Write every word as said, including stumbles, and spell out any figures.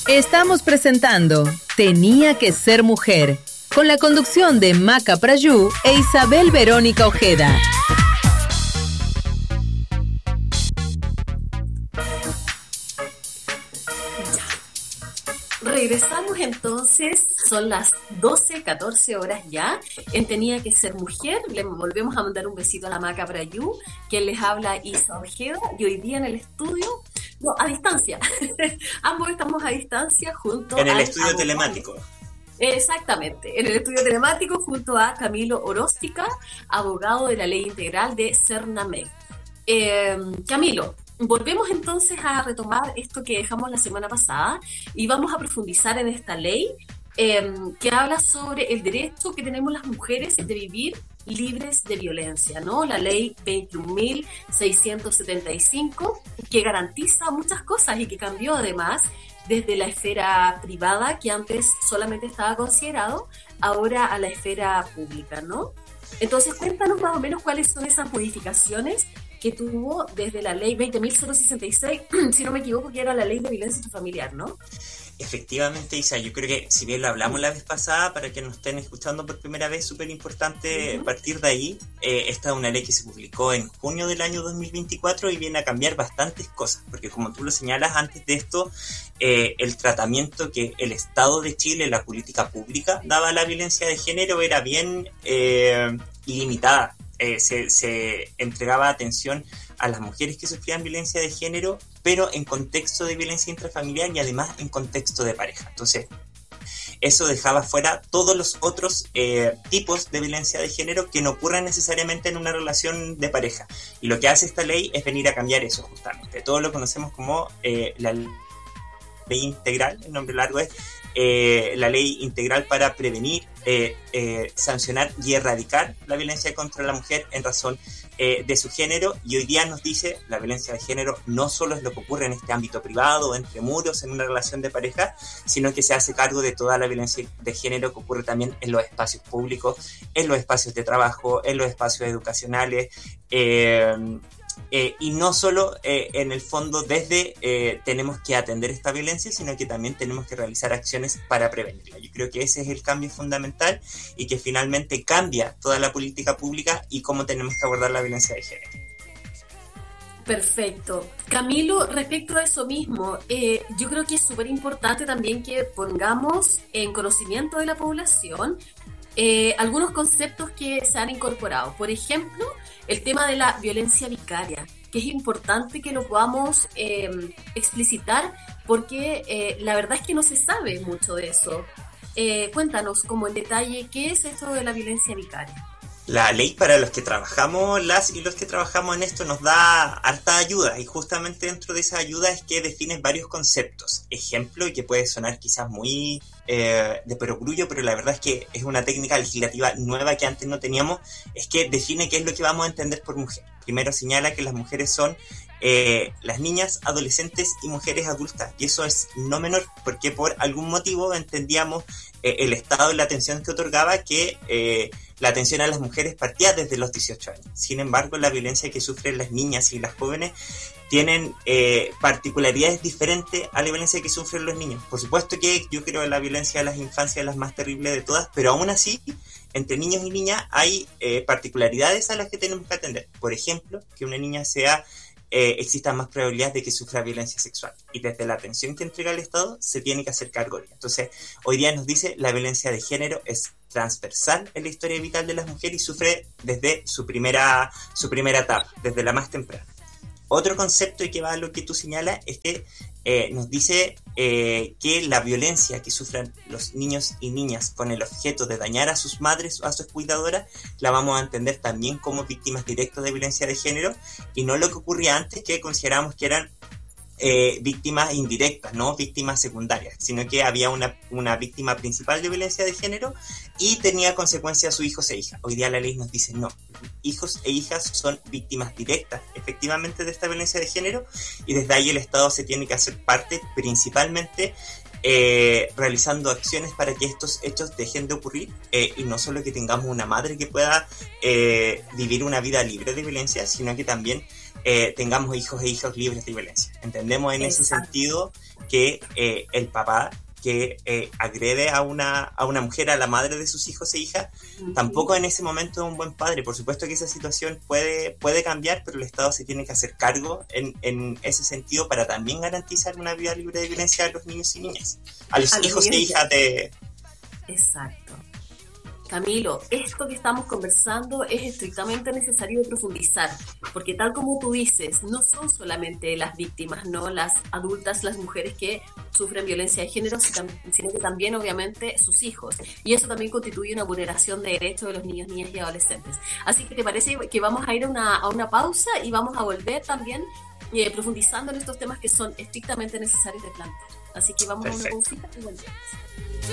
Estamos presentando Tenía que ser mujer, con la conducción de Maca Prayú e Isabel Verónica Ojeda. Regresamos entonces, son las doce, catorce horas ya, en Tenía que ser mujer. Le volvemos a mandar un besito a la Maca Prayú, quien les habla Isa Ojeda, y hoy día en el estudio, no, a distancia, ambos estamos a distancia junto En el al estudio abogado. telemático. Exactamente, en el estudio telemático junto a Camilo Oróstica, abogado de la Ley Integral de Cernamec. Eh, Camilo, volvemos entonces a retomar esto que dejamos la semana pasada y vamos a profundizar en esta ley eh, que habla sobre el derecho que tenemos las mujeres de vivir libres de violencia, ¿no? La ley veintiún mil seiscientos setenta y cinco, que garantiza muchas cosas y que cambió además desde la esfera privada, que antes solamente estaba considerado, ahora a la esfera pública, ¿no? Entonces, cuéntanos más o menos cuáles son esas modificaciones que tuvo desde la ley veinte mil sesenta y seis, si no me equivoco, que era la ley de violencia intrafamiliar, ¿no? Efectivamente, Isa, yo creo que si bien lo hablamos la vez pasada, para que nos estén escuchando por primera vez, súper importante uh-huh. partir de ahí. Eh, esta es una ley que se publicó en junio del año dos mil veinticuatro y viene a cambiar bastantes cosas, porque como tú lo señalas, antes de esto, eh, el tratamiento que el Estado de Chile, la política pública, daba a la violencia de género era bien eh, ilimitada. Eh, se, se entregaba atención a las mujeres que sufrían violencia de género, pero en contexto de violencia intrafamiliar y además en contexto de pareja. Entonces, eso dejaba fuera todos los otros eh, tipos de violencia de género que no ocurran necesariamente en una relación de pareja. Y lo que hace esta ley es venir a cambiar eso justamente. Todo lo conocemos como eh, la ley integral, el nombre largo es eh, la ley integral para prevenir, eh, eh, sancionar y erradicar la violencia contra la mujer en razón eh, de su género. Y hoy día nos dice, la violencia de género no solo es lo que ocurre en este ámbito privado, entre muros, en una relación de pareja, sino que se hace cargo de toda la violencia de género que ocurre también en los espacios públicos, en los espacios de trabajo, en los espacios educacionales, eh, Eh, y no solo eh, en el fondo desde eh, tenemos que atender esta violencia, sino que también tenemos que realizar acciones para prevenirla. Yo creo que ese es el cambio fundamental y que finalmente cambia toda la política pública y cómo tenemos que abordar la violencia de género. Perfecto. Camilo, respecto a eso mismo, eh, yo creo que es súper importante también que pongamos en conocimiento de la población Eh, algunos conceptos que se han incorporado. Por ejemplo, el tema de la violencia vicaria, que es importante que lo podamos eh, explicitar porque eh, la verdad es que no se sabe mucho de eso. Eh, cuéntanos como en detalle qué es esto de la violencia vicaria. La ley, para los que trabajamos, las y los que trabajamos en esto, nos da harta ayuda, y justamente dentro de esa ayuda es que defines varios conceptos. Ejemplo, y que puede sonar quizás muy eh, de perogrullo, pero la verdad es que es una técnica legislativa nueva que antes no teníamos, es que define qué es lo que vamos a entender por mujer. Primero señala que las mujeres son eh, las niñas, adolescentes y mujeres adultas, y eso es no menor, porque por algún motivo entendíamos eh, el Estado y la atención que otorgaba que eh, la atención a las mujeres partía desde los dieciocho años. Sin embargo, la violencia que sufren las niñas y las jóvenes tienen eh, particularidades diferentes a la violencia que sufren los niños. Por supuesto que yo creo que la violencia de las infancias es la más terrible de todas, pero aún así, entre niños y niñas hay eh, particularidades a las que tenemos que atender. Por ejemplo, que una niña sea eh, existan más probabilidades de que sufra violencia sexual. Y desde la atención que entrega el Estado se tiene que hacer cargo de ella. Entonces, hoy día nos dice la violencia de género es transversal en la historia vital de las mujeres y sufre desde su primera, su primera etapa, desde la más temprana. Otro concepto, y que va a lo que tú señalas, es que eh, nos dice eh, que la violencia que sufren los niños y niñas con el objeto de dañar a sus madres o a sus cuidadoras, la vamos a entender también como víctimas directas de violencia de género, y no lo que ocurría antes, que consideramos que eran Eh, víctimas indirectas, no víctimas secundarias, sino que había una, una víctima principal de violencia de género y tenía consecuencias a sus hijos e hijas. Hoy día la ley nos dice no, hijos e hijas son víctimas directas efectivamente de esta violencia de género, y desde ahí el Estado se tiene que hacer parte principalmente eh, realizando acciones para que estos hechos dejen de ocurrir, eh, y no solo que tengamos una madre que pueda eh, vivir una vida libre de violencia, sino que también Eh, tengamos hijos e hijas libres de violencia. Entendemos en Exacto. ese sentido que eh, el papá que eh, agrede a una, a una mujer, a la madre de sus hijos e hijas, uh-huh. tampoco en ese momento es un buen padre. Por supuesto que esa situación puede, puede cambiar, pero el Estado se tiene que hacer cargo en, en ese sentido para también garantizar una vida libre de violencia a los niños y niñas, a los a hijos e hijas de... Exacto. Camilo, esto que estamos conversando es estrictamente necesario profundizar, porque tal como tú dices, no son solamente las víctimas, no las adultas, las mujeres que sufren violencia de género, sino que también obviamente sus hijos, y eso también constituye una vulneración de derechos de los niños, niñas y adolescentes. Así que te parece que vamos a ir a una, a una pausa y vamos a volver también eh, profundizando en estos temas que son estrictamente necesarios de plantear. Así que vamos Perfecto. a una pausita y volvemos.